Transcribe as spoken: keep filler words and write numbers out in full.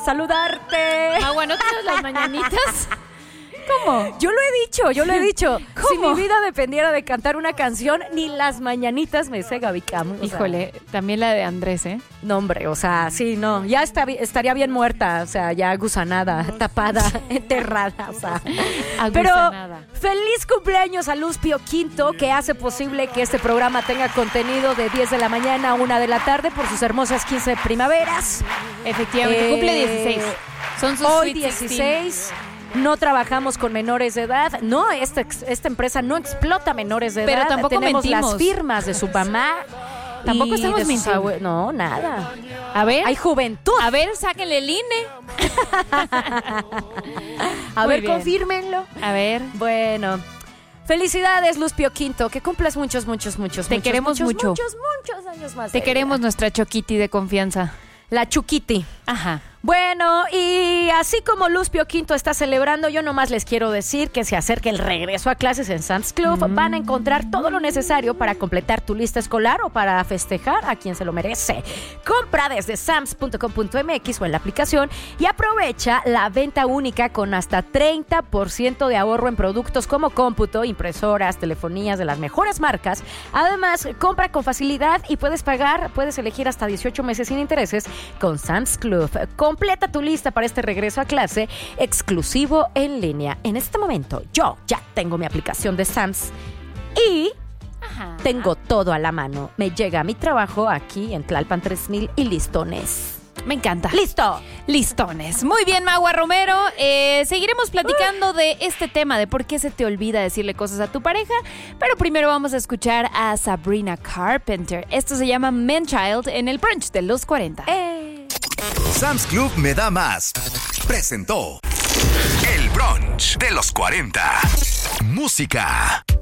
saludarte. Ah, bueno, ¿tienes las mañanitas? ¿Cómo? Yo lo he dicho, yo lo he dicho. ¿Cómo? Si mi vida dependiera de cantar una canción, ni las mañanitas me sé, Gaby Cam. O sea, Híjole, también la de Andrés, ¿eh? no, hombre, o sea, sí, no. Ya está, estaría bien muerta, o sea, ya gusanada, tapada, enterrada, o sea. Pero Agusanada. feliz cumpleaños a Luz Pío Quinto, que hace posible que este programa tenga contenido de diez de la mañana a una de la tarde por sus hermosas quince primaveras. Efectivamente, Eh, cumple dieciséis. Son sus Hoy Sweet dieciséis. No trabajamos con menores de edad. No, esta, esta empresa no explota menores de edad. Pero tampoco Tenemos mentimos. las firmas de su mamá. Tampoco y estamos de sus mintiendo. abue- No, nada. A ver, Hay juventud. a ver, sáquenle el I N A Muy ver, bien. confírmenlo. E. A ver, Bueno. Felicidades, Luz Pío Quinto. Que cumplas muchos, muchos, muchos, Te muchos, queremos muchos, mucho. muchos, muchos años más. te de queremos vida. nuestra Choquiti de confianza. La Chuquiti. Ajá. Bueno, y así como Luz Pío Quinto está celebrando, yo nomás les quiero decir que se acerca el regreso a clases en Sam's Club. Mm. Van a encontrar todo lo necesario para completar tu lista escolar o para festejar a quien se lo merece. Compra desde sams punto com punto m x o en la aplicación y aprovecha la venta única con hasta treinta por ciento de ahorro en productos como cómputo, impresoras, telefonías de las mejores marcas. Además, compra con facilidad y puedes pagar, puedes elegir hasta dieciocho meses sin intereses con Sam's Club. Completa tu lista para este regreso a clase exclusivo en línea. En este momento, yo ya tengo mi aplicación de Sam's y Ajá. tengo todo a la mano. Me llega a mi trabajo aquí en Tlalpan tres mil y listones. Me encanta. ¡Listo! Listones. Muy bien, Magua Romero. Eh, seguiremos platicando de este tema, de por qué se te olvida decirle cosas a tu pareja. Pero primero vamos a escuchar a Sabrina Carpenter. Esto se llama Man Child en el brunch de los cuarenta. Eh. Sam's Club me da más. Presentó el brunch de los cuarenta. Música.